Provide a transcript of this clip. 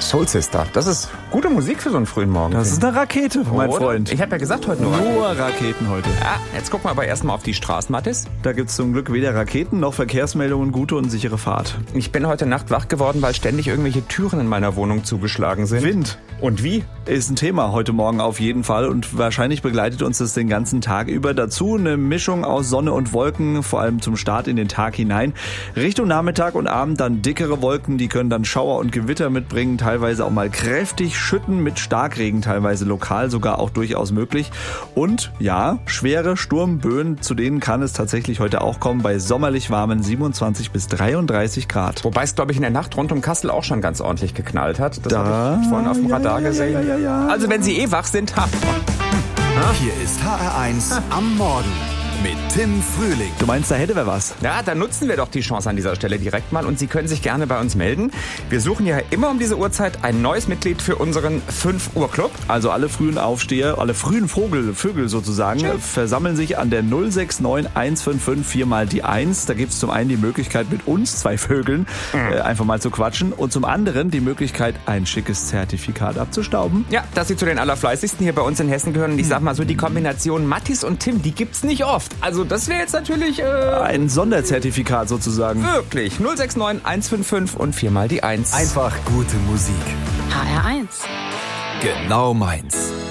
Soul Sister. Das ist gute Musik für so einen frühen Morgen. Das ist eine Rakete, mein Freund. Ich habe ja gesagt, heute nur Raketen heute. Ah, jetzt gucken wir aber erstmal auf die Straßen, Mathis. Da gibt's zum Glück weder Raketen noch Verkehrsmeldungen, gute und sichere Fahrt. Ich bin heute Nacht wach geworden, weil ständig irgendwelche Türen in meiner Wohnung zugeschlagen sind. Wind. Und wie? Ist ein Thema heute Morgen auf jeden Fall und wahrscheinlich begleitet uns das den ganzen Tag über. Dazu eine Mischung aus Sonne und Wolken, vor allem zum Start in den Tag hinein. Richtung Nachmittag und Abend dann dickere Wolken, die können dann Schauer und Gewitter mitbringen, teilweise auch mal kräftig schütten mit Starkregen, teilweise lokal sogar auch durchaus möglich. Und ja, schwere Sturmböen, zu denen kann es tatsächlich heute auch kommen, bei sommerlich warmen 27 bis 33 Grad. Wobei es, glaube ich, in der Nacht rund um Kassel auch schon ganz ordentlich geknallt hat. Das habe ich vorhin auf dem Radar gesehen. Ja. Also wenn Sie wach sind, ha. Hier ist HR1 am Morgen mit Tim Frühling. Du meinst, da hätte wer was? Ja, dann nutzen wir doch die Chance an dieser Stelle direkt mal und Sie können sich gerne bei uns melden. Wir suchen ja immer um diese Uhrzeit ein neues Mitglied für unseren 5 Uhr Club. Also alle frühen Aufsteher, alle frühen Vögel sozusagen, versammeln sich an der 069 155 4 mal die 1. Da gibt es zum einen die Möglichkeit, mit uns 2 Vögeln einfach mal zu quatschen und zum anderen die Möglichkeit, ein schickes Zertifikat abzustauben. Ja, dass Sie zu den Allerfleißigsten hier bei uns in Hessen gehören. Und ich sag mal so, die Kombination Mattis und Tim, die gibt's nicht oft. Also das wäre jetzt natürlich... ein Sonderzertifikat sozusagen. Wirklich. 069 155 und 4 mal die 1. Einfach gute Musik. HR1. Genau meins.